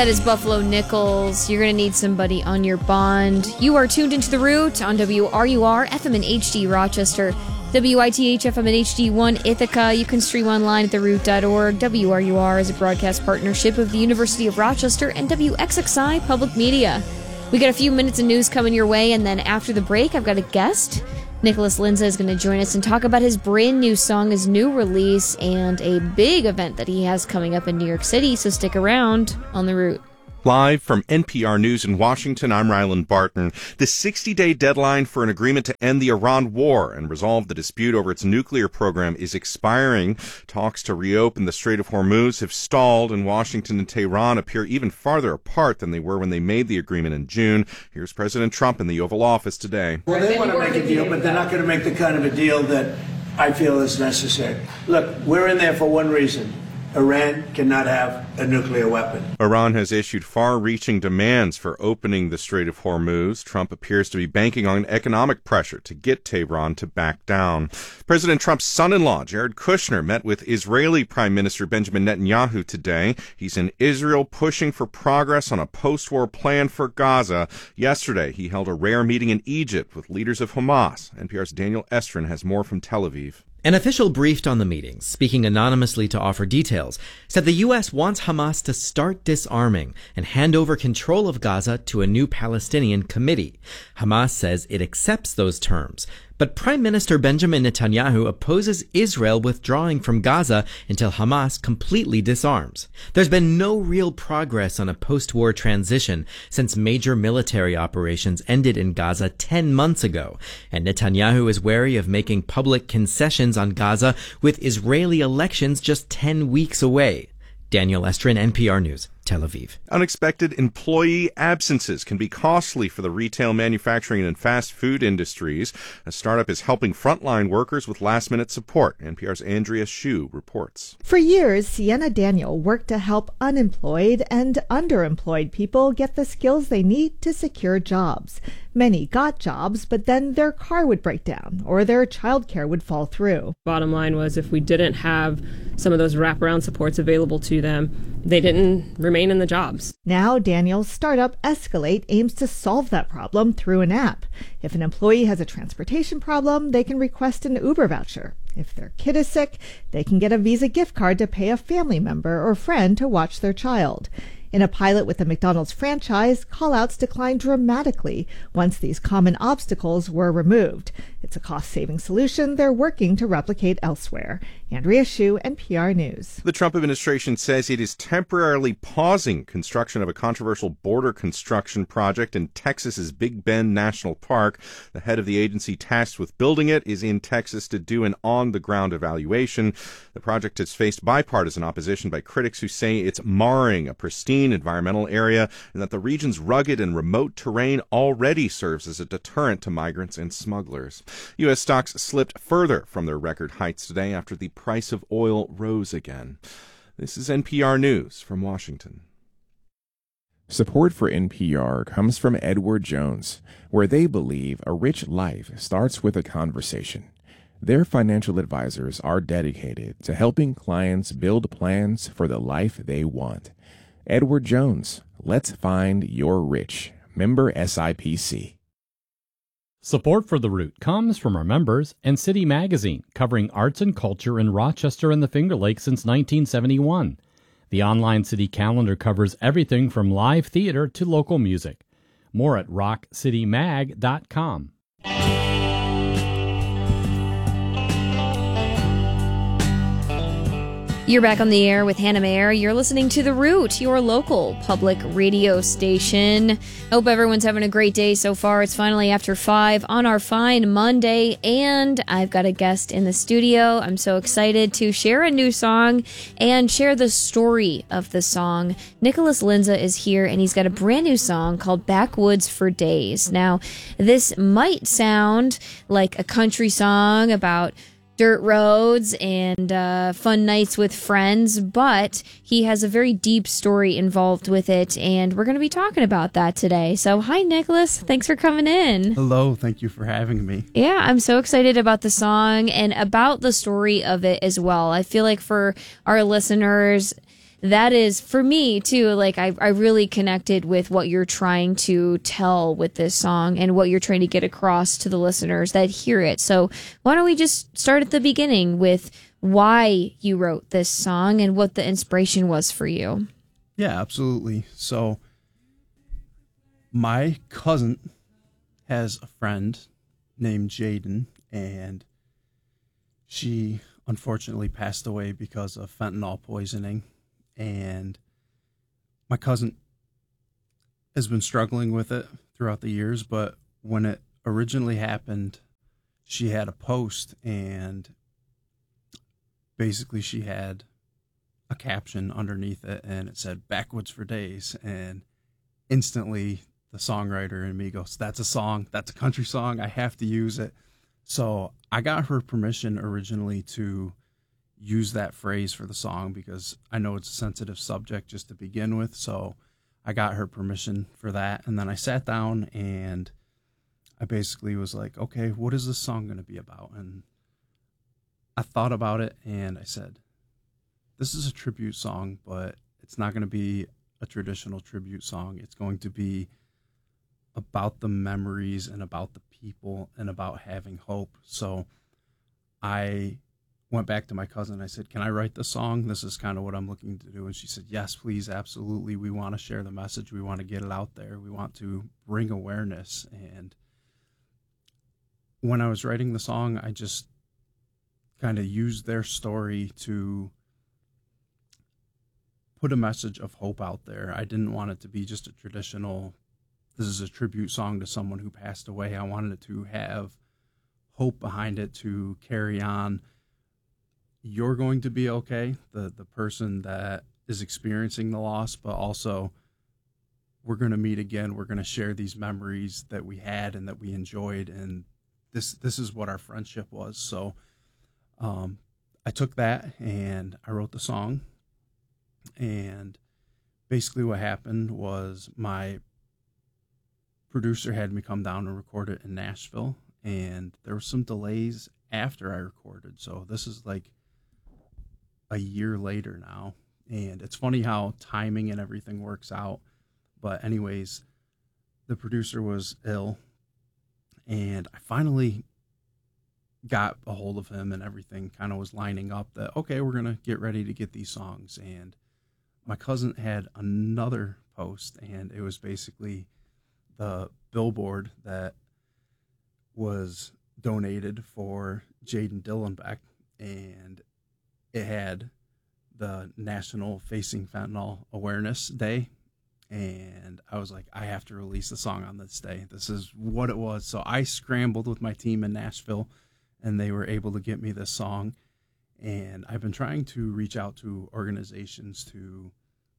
That is Buffalo Nichols. You're going to need somebody on your bond. You are tuned into The Root on WRUR, FM and HD Rochester, WITH FM and HD1 Ithaca. You can stream online at theroot.org. WRUR is a broadcast partnership of the University of Rochester and WXXI Public Media. We got a few minutes of news coming your way, and then after the break, I've got a guest. Nicholas Linza is going to join us and talk about his brand new song, his new release, and a big event that he has coming up in New York City, so stick around on The Root. Live from NPR News in Washington, I'm Ryland Barton. The 60-day deadline for an agreement to end the Iran war and resolve the dispute over its nuclear program is expiring. Talks to reopen the Strait of Hormuz have stalled, and Washington and Tehran appear even farther apart than they were when they made the agreement in June. Here's President Trump in the Oval Office today. Well, they want to make a deal, but they're not going to make the kind of a deal that I feel is necessary. Look, we're in there for one reason. Iran cannot have a nuclear weapon. Iran has issued far-reaching demands for opening the Strait of Hormuz. Trump appears to be banking on economic pressure to get Tehran to back down. President Trump's son-in-law, Jared Kushner, met with Israeli Prime Minister Benjamin Netanyahu today. He's in Israel pushing for progress on a post-war plan for Gaza. Yesterday, he held a rare meeting in Egypt with leaders of Hamas. NPR's Daniel Estrin has more from Tel Aviv. An official briefed on the meetings, speaking anonymously to offer details, said the U.S. wants Hamas to start disarming and hand over control of Gaza to a new Palestinian committee. Hamas says it accepts those terms, but Prime Minister Benjamin Netanyahu opposes Israel withdrawing from Gaza until Hamas completely disarms. There's been no real progress on a post-war transition since major military operations ended in Gaza 10 months ago, and Netanyahu is wary of making public concessions on Gaza with Israeli elections just 10 weeks away. Daniel Estrin, NPR News, Tel Aviv. Unexpected employee absences can be costly for the retail, manufacturing, and fast food industries. A startup is helping frontline workers with last-minute support. NPR's Andrea Hsu reports. For years, Sienna Daniel worked to help unemployed and underemployed people get the skills they need to secure jobs. Many got jobs, but then their car would break down or their childcare would fall through. Bottom line was, if we didn't have some of those wraparound supports available to them, they didn't remain in the jobs. Now, Daniel's startup Escalate aims to solve that problem through an app. If an employee has a transportation problem, they can request an Uber voucher. If their kid is sick, they can get a Visa gift card to pay a family member or friend to watch their child. In a pilot with the McDonald's franchise, call-outs declined dramatically once these common obstacles were removed. It's a cost-saving solution they're working to replicate elsewhere. Andrea Hsu, NPR News. The Trump administration says it is temporarily pausing construction of a controversial border construction project in Texas's Big Bend National Park. The head of the agency tasked with building it is in Texas to do an on-the-ground evaluation. The project has faced bipartisan opposition by critics who say it's marring a pristine environmental area and that the region's rugged and remote terrain already serves as a deterrent to migrants and smugglers. U.S. stocks slipped further from their record heights today after the price of oil rose again. This is NPR News from Washington. Support for NPR comes from Edward Jones, where they believe a rich life starts with a conversation. Their financial advisors are dedicated to helping clients build plans for the life they want. Edward Jones, let's find your rich. Member SIPC. Support for The Root comes from our members and City Magazine, covering arts and culture in Rochester and the Finger Lakes since 1971. The online city calendar covers everything from live theater to local music. More at rockcitymag.com. You're back on the air with Hannah Mayer. You're listening to The Root, your local public radio station. Hope everyone's having a great day so far. It's finally after 5 on our fine Monday, and I've got a guest in the studio. I'm so excited to share a new song and share the story of the song. Nicholas Linza is here, and he's got a brand new song called Backwoods for Days. Now, this might sound like a country song about dirt roads and fun nights with friends, but he has a very deep story involved with it, and we're going to be talking about that today. So hi, Nicholas. Thanks for coming in. Hello. Thank you for having me. Yeah, I'm so excited about the song and about the story of it as well. I feel like for our listeners, that is, for me too, like I really connected with what you're trying to tell with this song and what you're trying to get across to the listeners that hear it. So why don't we just start at the beginning with why you wrote this song and what the inspiration was for you? Yeah, absolutely. So my cousin has a friend named Jaden, and she unfortunately passed away because of fentanyl poisoning. And my cousin has been struggling with it throughout the years, but when it originally happened, she had a post, and basically she had a caption underneath it, and it said "Backwoods for Days," and instantly the songwriter in me goes, "That's a song. That's a country song. I have to use it." So I got her permission originally to use that phrase for the song because I know it's a sensitive subject just to begin with. So I got her permission for that. And then I sat down and I basically was like, okay, what is this song going to be about? And I thought about it and I said, this is a tribute song, but it's not going to be a traditional tribute song. It's going to be about the memories and about the people and about having hope. So I went back to my cousin. I said, can I write the song? This is kind of what I'm looking to do. And she said, yes, please, absolutely. We want to share the message. We want to get it out there. We want to bring awareness. And when I was writing the song, I just kind of used their story to put a message of hope out there. I didn't want it to be just a traditional, this is a tribute song to someone who passed away. I wanted it to have hope behind it to carry on. You're going to be okay, the person that is experiencing the loss, but also we're going to meet again. We're going to share these memories that we had and that we enjoyed, and this is what our friendship was. So I took that and I wrote the song, and basically what happened was my producer had me come down and record it in Nashville, and there were some delays after I recorded. So this is like a year later now, and it's funny how timing and everything works out. But anyways, the producer was ill, and I finally got a hold of him, and everything kind of was lining up that, okay, we're going to get ready to get these songs. And my cousin had another post, and it was basically the billboard that was donated for Jaden Dillenbeck, and it had the National Facing Fentanyl Awareness Day. And I was like, I have to release the song on this day. This is what it was. So I scrambled with my team in Nashville, and they were able to get me this song. And I've been trying to reach out to organizations to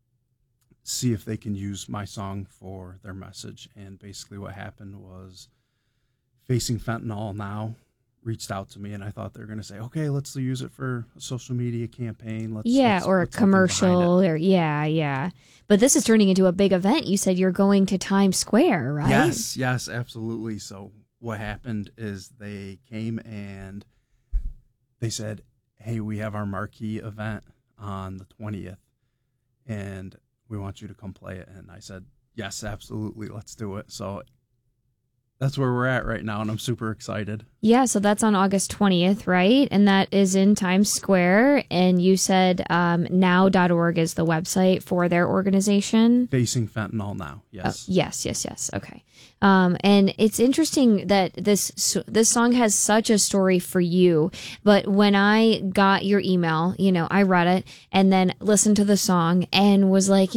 see if they can use my song for their message. And basically what happened was Facing Fentanyl Now reached out to me, and I thought they were going to say, okay, let's use it for a social media campaign. Let's or a commercial, or yeah. But this is turning into a big event. You said you're going to Times Square, right? Yes, absolutely. So what happened is they came and they said, hey, we have our marquee event on the 20th, and we want you to come play it. And I said, yes, absolutely, let's do it. So that's where we're at right now, and I'm super excited. Yeah, so that's on August 20th, right? And that is in Times Square. And you said now.org is the website for their organization? Facing Fentanyl Now, yes. Yes. Okay. And it's interesting that this song has such a story for you. But when I got your email, I read it and then listened to the song and was like,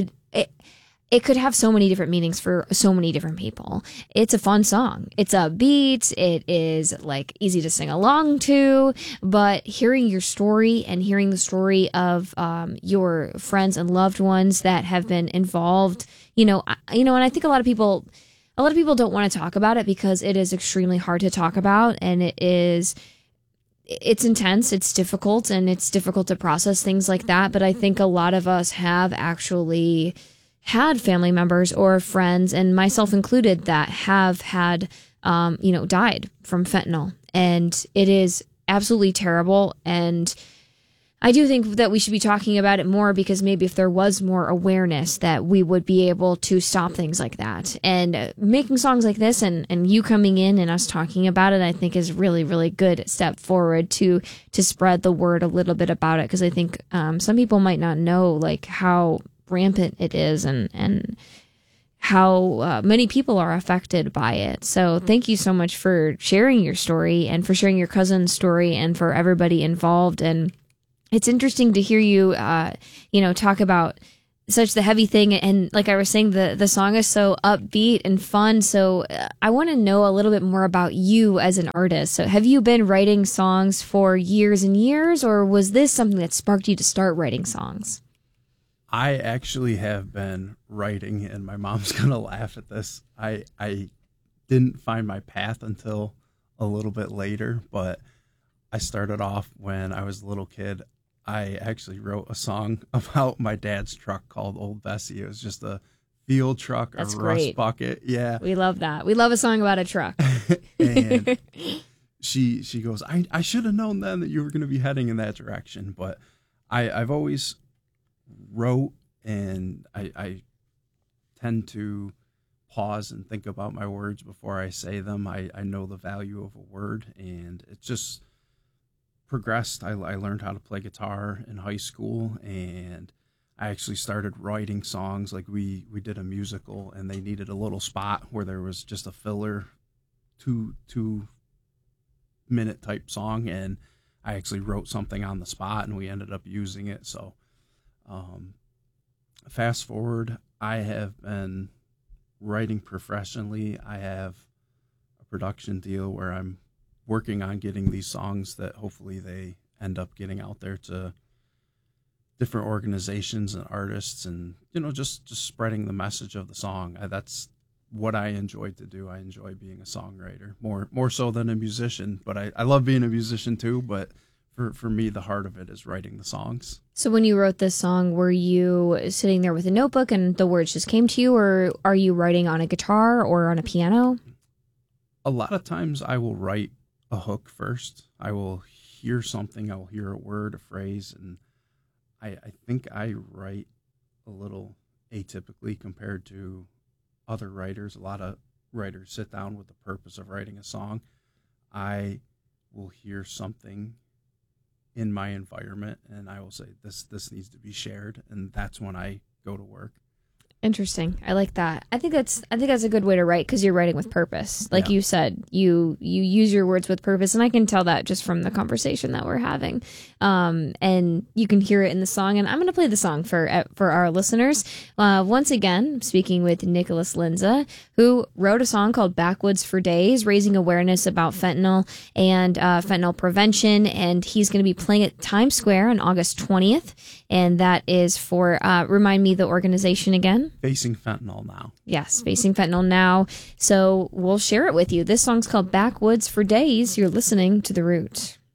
it could have so many different meanings for so many different people. It's a fun song. It's upbeat. It is like easy to sing along to, but hearing your story and hearing the story of your friends and loved ones that have been involved, and I think a lot of people don't want to talk about it because it is extremely hard to talk about, and it's intense, it's difficult, and it's difficult to process things like that. But I think a lot of us have actually had family members or friends, and myself included, that have had, died from fentanyl. And it is absolutely terrible. And I do think that we should be talking about it more, because maybe if there was more awareness, that we would be able to stop things like that. And making songs like this and you coming in and us talking about it, I think is really, really good step forward to spread the word a little bit about it. Because I think some people might not know like how rampant it is and how many people are affected by it. So thank you so much for sharing your story and for sharing your cousin's story and for everybody involved. And it's interesting to hear you, talk about such the heavy thing. And like I was saying, the song is so upbeat and fun. So I want to know a little bit more about you as an artist. So have you been writing songs for years and years, or was this something that sparked you to start writing songs? I actually have been writing, and my mom's going to laugh at this. I didn't find my path until a little bit later, but I started off when I was a little kid. I actually wrote a song about my dad's truck called Old Bessie. It was just a field truck, That's a great. rust bucket. Yeah. We love that. We love a song about a truck. And she goes, I should have known then that you were going to be heading in that direction. But I've always wrote, and I tend to pause and think about my words before I say them. I know the value of a word, and it just progressed. I learned how to play guitar in high school, and I actually started writing songs. Like we did a musical, and they needed a little spot where there was just a filler 2-minute type song, and I actually wrote something on the spot, and we ended up using it. So fast forward, I have been writing professionally. I have a production deal where I'm working on getting these songs that hopefully they end up getting out there to different organizations and artists, and just spreading the message of the song. That's what I enjoy to do. I enjoy being a songwriter more so than a musician, but I love being a musician too. But for me, the heart of it is writing the songs. So when you wrote this song, were you sitting there with a notebook and the words just came to you, or are you writing on a guitar or on a piano? A lot of times I will write a hook first. I will hear something, I'll hear a word, a phrase, and I think I write a little atypically compared to other writers. A lot of writers sit down with the purpose of writing a song. I will hear something in my environment, and I will say, this needs to be shared, and that's when I go to work. Interesting. I like that. I think that's a good way to write, because you're writing with purpose. Like you said, you use your words with purpose, and I can tell that just from the conversation that we're having. And you can hear it in the song. And I'm going to play the song for our listeners. Once again, speaking with Nicholas Linza, who wrote a song called Backwoods for Days, raising awareness about fentanyl and fentanyl prevention. And he's going to be playing at Times Square on August 20th. And that is for, remind me the organization again. Facing Fentanyl Now. Yes, Facing Fentanyl Now. So we'll share it with you. This song's called Backwoods for Days. You're listening to The Root.